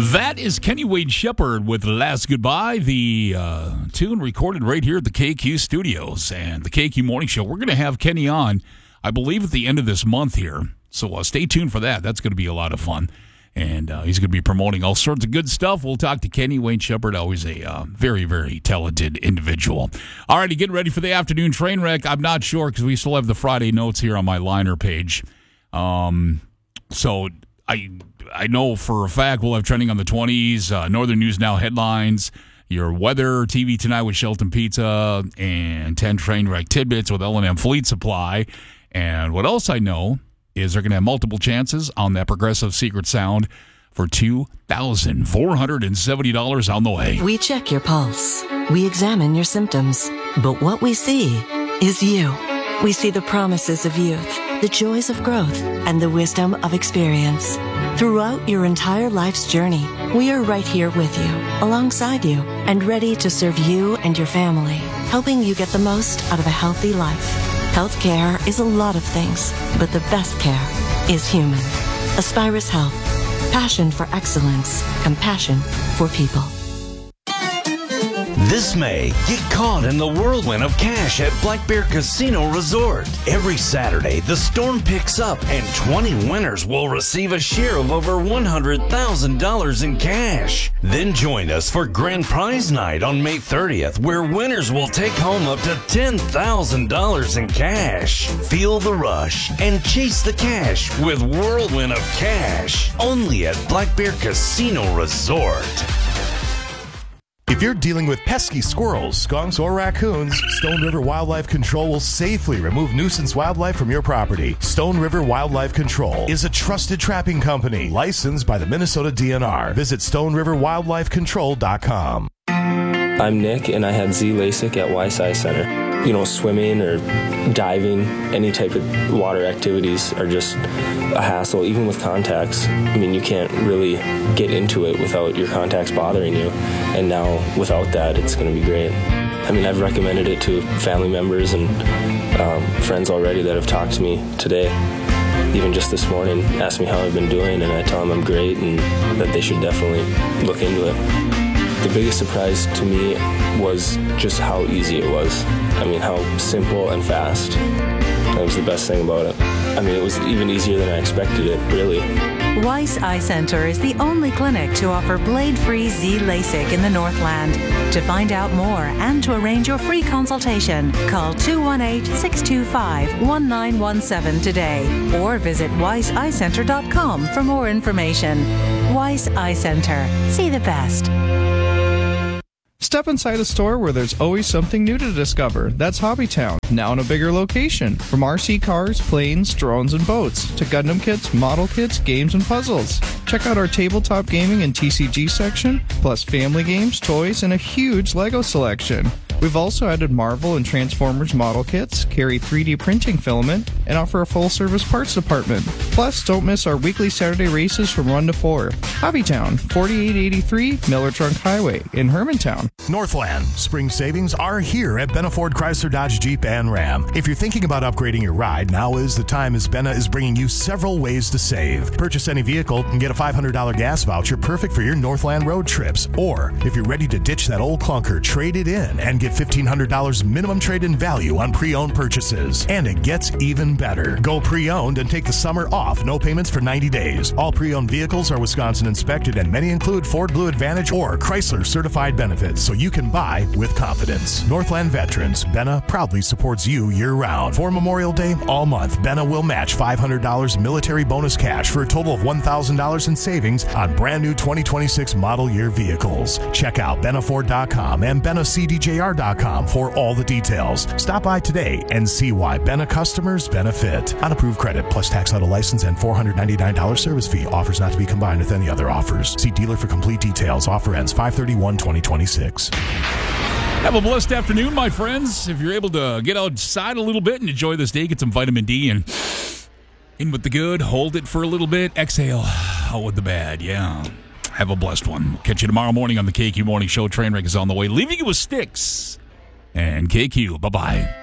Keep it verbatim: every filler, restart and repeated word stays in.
That is Kenny Wayne Shepherd with Last Goodbye, the uh, tune recorded right here at the K Q studios and the K Q Morning Show. We're going to have Kenny on, I believe, at the end of this month here. So uh, stay tuned for that. That's going to be a lot of fun. And uh, he's going to be promoting all sorts of good stuff. We'll talk to Kenny Wayne Shepherd, always a uh, very, very talented individual. All righty, getting ready for the afternoon train wreck. I'm not sure because we still have the Friday notes here on my liner page. Um, so I... I know for a fact we'll have trending on the twenties, uh, Northern News Now headlines, your weather, T V Tonight with Shelton Pizza, and ten train wreck tidbits with L and M Fleet Supply. And what else I know is they're going to have multiple chances on that Progressive Secret Sound for two thousand four hundred seventy dollars on the way. We check your pulse. We examine your symptoms. But what we see is you. We see the promises of youth, the joys of growth, and the wisdom of experience. Throughout your entire life's journey, we are right here with you, alongside you, and ready to serve you and your family, helping you get the most out of a healthy life. Healthcare is a lot of things, but the best care is human. Aspirus Health. Passion for excellence. Compassion for people. This May, get caught in the whirlwind of cash at Black Bear Casino Resort. Every Saturday, the storm picks up and twenty winners will receive a share of over one hundred thousand dollars in cash. Then join us for Grand Prize Night on May thirtieth, where winners will take home up to ten thousand dollars in cash. Feel the rush and chase the cash with Whirlwind of Cash, only at Black Bear Casino Resort. If you're dealing with pesky squirrels, skunks, or raccoons, Stone River Wildlife Control will safely remove nuisance wildlife from your property. Stone River Wildlife Control is a trusted trapping company licensed by the Minnesota D N R. Visit stone river wildlife control dot com. I'm Nick, and I had Z LASIK at Weiss Eye Center. You know, swimming or diving, any type of water activities are just a hassle, even with contacts. I mean, you can't really get into it without your contacts bothering you. And now, without that, it's going to be great. I mean, I've recommended it to family members and um, friends already that have talked to me today. Even just this morning, asked me how I've been doing, and I tell them I'm great and that they should definitely look into it. The biggest surprise to me was just how easy it was. I mean, how simple and fast. That was the best thing about it. I mean, it was even easier than I expected it, really. Weiss Eye Center is the only clinic to offer blade-free Z LASIK in the Northland. To find out more and to arrange your free consultation, call two one eight, six two five, one nine one seven today or visit weiss eye center dot com for more information. Weiss Eye Center. See the best. Step inside a store where there's always something new to discover. That's Hobbytown, now in a bigger location. From R C cars, planes, drones, and boats, to Gundam kits, model kits, games, and puzzles. Check out our tabletop gaming and T C G section, plus family games, toys, and a huge LEGO selection. We've also added Marvel and Transformers model kits, carry three D printing filament, and offer a full-service parts department. Plus, don't miss our weekly Saturday races from one to four. Hobbytown, forty-eight eighty-three Miller Trunk Highway in Hermantown. Northland. Spring savings are here at Benna Ford Chrysler Dodge Jeep and Ram. If you're thinking about upgrading your ride, now is the time as Benna is bringing you several ways to save. Purchase any vehicle and get a five hundred dollars gas voucher perfect for your Northland road trips. Or, if you're ready to ditch that old clunker, trade it in and get fifteen hundred dollars minimum trade-in value on pre-owned purchases. And it gets even better. Go pre-owned and take the summer off. No payments for ninety days. All pre-owned vehicles are Wisconsin inspected and many include Ford Blue Advantage or Chrysler certified benefits, so you can buy with confidence. Northland Veterans, Benna proudly supports you year-round. For Memorial Day, all month, Benna will match five hundred dollars military bonus cash for a total of one thousand dollars in savings on brand new twenty twenty-six model year vehicles. Check out benna ford dot com and benna c d j r dot com for all the details. Stop by today and see why Benna customers benefit. Unapproved credit plus tax auto license and four hundred ninety-nine dollars service fee. Offers not to be combined with any other offers. See dealer for complete details. Offer ends five thirty-one twenty twenty-six. Have a blessed afternoon, my friends. If you're able to get outside a little bit and enjoy this day, get some vitamin D and in with the good, hold it for a little bit, exhale out with the bad. Yeah. Have a blessed one. Catch you tomorrow morning on the K Q Morning Show. Trainwreck is on the way, leaving you with Sticks and K Q. Bye-bye.